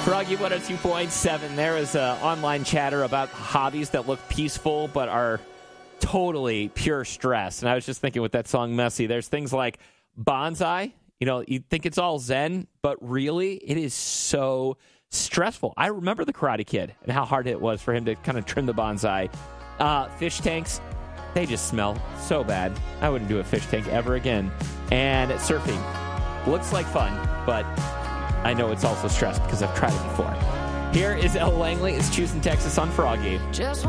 Froggy 102.7. There is online chatter about hobbies that look peaceful but are totally pure stress. And I was just thinking with that song Messy, there's things like bonsai. You know, you think it's all zen, but really it is so stressful. I remember the Karate Kid and how hard it was for him to kind of trim the bonsai. Fish tanks, they just smell so bad. I wouldn't do a fish tank ever again. And surfing looks like fun, but I know it's also stress because I've tried it before. Here is Elle Langley. It's Choosing Texas on Froggy.